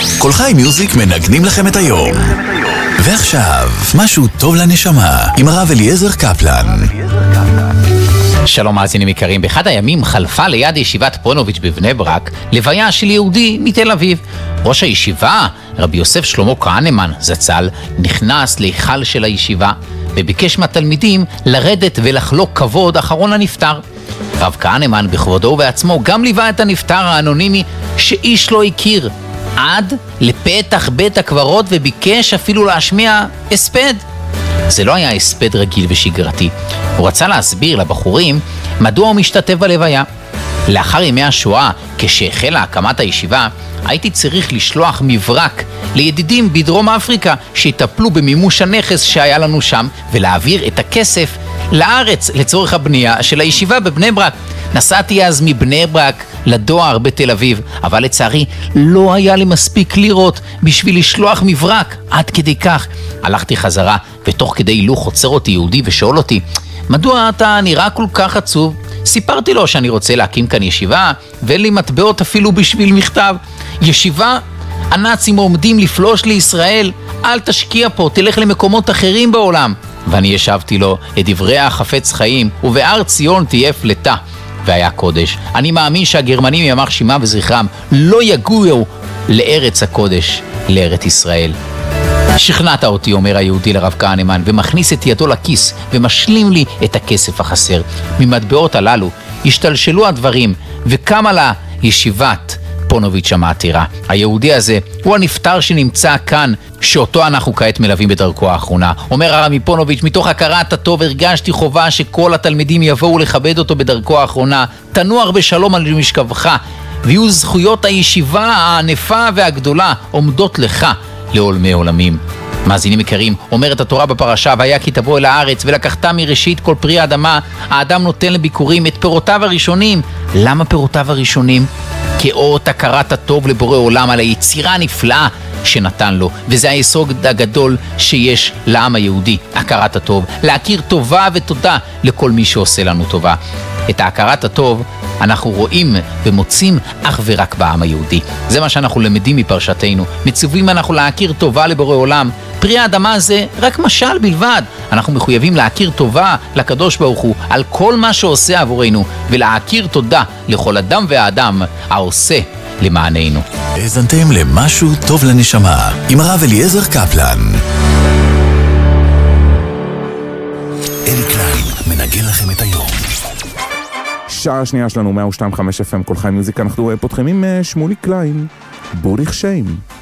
כל חי מיוזיק מנגנים לכם את היום. ועכשיו, משהו טוב לנשמה, עם הרב אליעזר קפלן. שלום מאזינים יקרים, באחד הימים חלפה ליד ישיבת פונוביץ' בבני ברק לוויה של יהודי מתל אביב. ראש הישיבה, רבי יוסף שלמה כהנמן זצ"ל, נכנס להיכל של הישיבה וביקש מהתלמידים לרדת ולחלוק כבוד אחרון הנפטר. רב כהנמן בכבודו ובעצמו גם ליווה את הנפטר האנונימי שאיש לא הכיר עד לפתח בית הקברות וביקש אפילו להשמיע הספד. זה לא היה הספד רגיל ושגרתי. הוא רצה להסביר לבחורים מדוע הוא משתתף בלוויה. לאחר ימי השואה, כשהחלה הקמת הישיבה, הייתי צריך לשלוח מברק לידידים בדרום אפריקה שיטפלו במימוש הנכס שהיה לנו שם ולהעביר את הכסף לארץ לצורך הבנייה של הישיבה בבני ברק. נסעתי אז מבני ברק לדואר בתל אביב, אבל לצערי לא היה לי מספיק לירות בשביל לשלוח מברק. עד כדי כך הלכתי חזרה, ותוך כדי הילוך עוצר אותי יהודי ושואל אותי, מדוע אתה נראה כל כך עצוב? סיפרתי לו שאני רוצה להקים כאן ישיבה, ואין לי מטבעות אפילו בשביל מכתב. ישיבה? הנאצים עומדים לפלוש לישראל, אל תשקיע פה, תלך למקומות אחרים בעולם. ואני ישבתי לו את דברי החפץ חיים, ובהר ציון תהיה פלטה. והיה קודש. אני מאמין שהגרמנים ימח שמם וזכרם לא יגויו לארץ הקודש, לארץ ישראל. שכנעת אותי, אומר היהודי לרב כהנמן, ומכניס את ידו לכיס ומשלים לי את הכסף החסר. ממטבעות הללו השתלשלו הדברים וקמה לה ישיבת פונוביץ' המעתירה. היהודי הזה הוא הנפטר שנמצא כאן, שאותו אנחנו כעת מלווים בדרכו האחרונה. אומר הרב מפונוביץ', מתוך הכרת הטוב הרגשתי חובה שכל התלמידים יבואו לכבד אותו בדרכו האחרונה. תנוח בשלום על משכבך, ויהיו זכויות הישיבה הענפה והגדולה עומדות לך לעולמי עולמים. מאזינים יקרים, אומרת התורה בפרשה, והיה כי תבוא אל הארץ ולקחת מראשית כל פרי האדמה, האדם נותן לביקורים את פירותיו הראשונים. למה פירותיו הראשונים? כאות הכרת הטוב לבורא עולם על היצירה הנפלאה שנתן לו, וזה היסוד הגדול שיש לעם היהודי, הכרת הטוב, להכיר טובה ותודה לכל מי שעושה לנו טובה. את ההכרת הטוב אנחנו רואים ומוצאים אך ורק בעם היהודי. זה מה שאנחנו למדים מפרשתנו. מצווים אנחנו להכיר טובה לבורא עולם. פרי האדמה זה רק משל בלבד. אנחנו מחויבים להכיר טובה לקדוש ברוך הוא על כל מה שעושה עבורנו, ולהכיר תודה לכל אדם ואדם העושה למעננו. האזנתם למשהו טוב לנשמה עם הרב אליעזר קפלן. אלי קליין מנגן לכם את היום. שעה השנייה שלנו 102.5 FM כל חי מיוזיק. אנחנו פותחים עם שמולי קליין, בוריך שיים.